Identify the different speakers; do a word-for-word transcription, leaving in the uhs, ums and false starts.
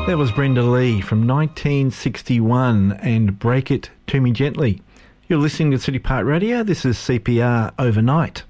Speaker 1: That was Brenda Lee from nineteen sixty-one and Break It To Me Gently. You're listening to City Park Radio. This is C P R Overnight.